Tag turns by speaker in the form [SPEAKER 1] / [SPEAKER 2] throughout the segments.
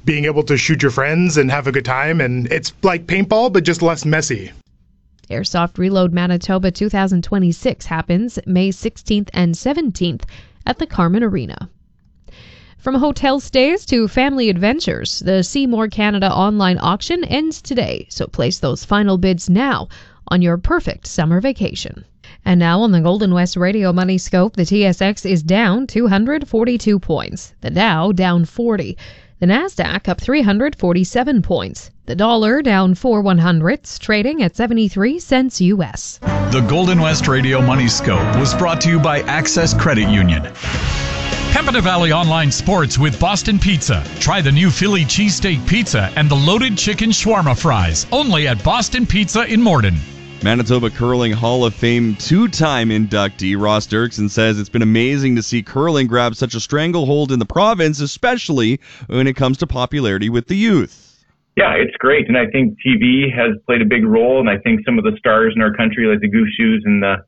[SPEAKER 1] being able to shoot your friends and have a good time. And it's like paintball, but just less messy.
[SPEAKER 2] Airsoft Reload Manitoba 2026 happens May 16th and 17th at the Carmen Arena. From hotel stays to family adventures, the Seymour Canada online auction ends today, so place those final bids now on your perfect summer vacation. And now on the Golden West Radio Money Scope, the TSX is down 242 points, the Dow down 40, the Nasdaq up 347 points, the dollar down 4/100ths, trading at 73 cents U.S.
[SPEAKER 3] The Golden West Radio Money Scope was brought to you by Access Credit Union. Pembina Valley Online Sports with Boston Pizza. Try the new Philly cheesesteak pizza and the loaded chicken shawarma fries, only at Boston Pizza in Morden.
[SPEAKER 4] Manitoba Curling Hall of Fame two-time inductee Ross Dirksen says it's been amazing to see curling grab such a stranglehold in the province, especially when it comes to popularity with the youth.
[SPEAKER 5] Yeah, it's great, and I think TV has played a big role, and I think some of the stars in our country, like the Goose Shoes and the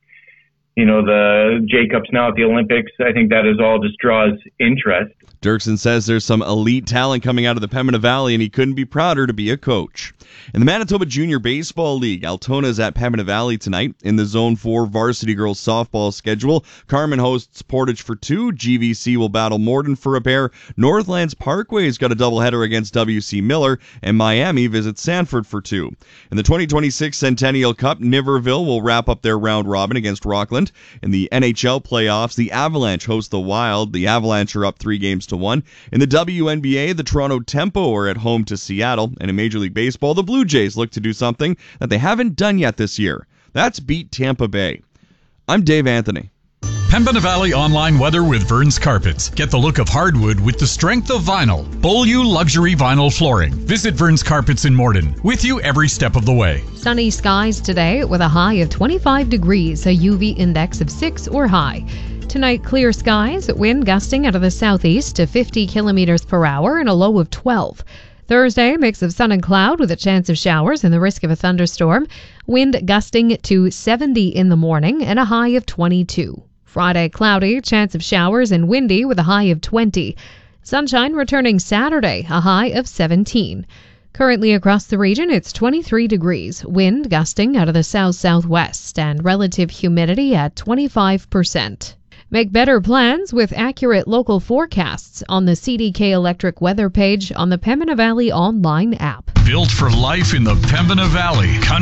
[SPEAKER 5] Jacobs now at the Olympics, I think that is all just draws interest.
[SPEAKER 4] Dirksen says there's some elite talent coming out of the Pembina Valley, and he couldn't be prouder to be a coach. In the Manitoba Junior Baseball League, Altona is at Pembina Valley tonight. In the Zone 4 varsity girls softball schedule, Carmen hosts Portage for 2. GVC will battle Morden for a pair. Northlands Parkway's got a doubleheader against WC Miller, and Miami visits Sanford for 2. In the 2026 Centennial Cup, Niverville will wrap up their round robin against Rockland. In the NHL playoffs, the Avalanche host the Wild. The Avalanche are up 3-1. In the WNBA, the Toronto Tempo are at home to Seattle. And in Major League Baseball, the Blue Jays look to do something that they haven't done yet this year. That's beat Tampa Bay. I'm Dave Anthony.
[SPEAKER 3] Pembina Valley Online Weather with Vern's Carpets. Get the look of hardwood with the strength of vinyl. Beaulieu Luxury Vinyl Flooring. Visit Vern's Carpets in Morden. With you every step of the way.
[SPEAKER 2] Sunny skies today with a high of 25 degrees, a UV index of 6 or high. Tonight, clear skies, wind gusting out of the southeast to 50 kilometers per hour and a low of 12. Thursday, mix of sun and cloud with a chance of showers and the risk of a thunderstorm. Wind gusting to 70 in the morning and a high of 22. Friday, cloudy, chance of showers and windy with a high of 20. Sunshine returning Saturday, a high of 17. Currently across the region, it's 23 degrees, wind gusting out of the south-southwest, and relative humidity at 25%. Make better plans with accurate local forecasts on the CDK Electric weather page on the Pembina Valley online app.
[SPEAKER 3] Built for life in the Pembina Valley.